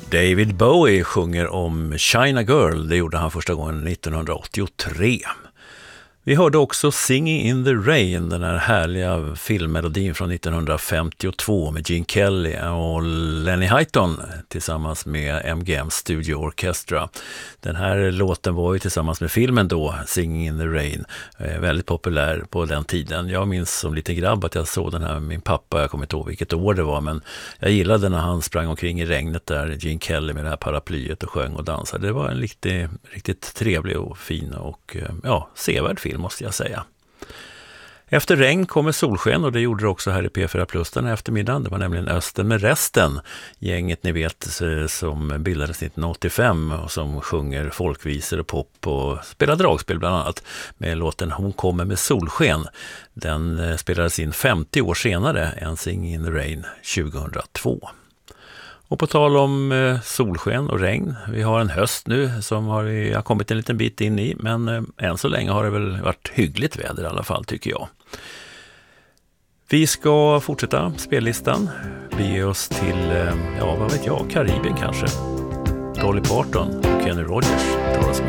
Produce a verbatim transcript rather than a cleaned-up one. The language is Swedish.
David Bowie sjunger om China Girl. Det gjorde han första gången nittonhundraåttiotre. Vi hörde också Singing in the Rain, den här härliga filmmelodin från nittonhundrafemtiotvå med Gene Kelly och Lenny Highton tillsammans med M G M Studio Orchestra. Den här låten var ju tillsammans med filmen då, Singing in the Rain, väldigt populär på den tiden. Jag minns som liten grabb att jag såg den här med min pappa, jag kommer inte ihåg vilket år det var, men jag gillade när han sprang omkring i regnet där, Gene Kelly med det här paraplyet och sjöng och dansade. Det var en riktigt, riktigt trevlig och fin och ja, sevärd film måste jag säga. Efter regn kommer solsken, och det gjorde det också här i P fyra Plus den här eftermiddagen. Det var nämligen Östen med resten, gänget ni vet som bildades nittonhundraåttiofem och som sjunger folkvisor och pop och spelar dragspel bland annat med låten Hon kommer med solsken. Den spelades in femtio år senare än Singing in the Rain tjugohundratvå. Och på tal om eh, solsken och regn, vi har en höst nu som har vi har kommit en liten bit in i, men eh, än så länge har det väl varit hyggligt väder i alla fall tycker jag. Vi ska fortsätta spellistan, bege oss till, eh, ja vad vet jag, Karibien kanske. Dolly Parton och Kenny Rogers tar oss med.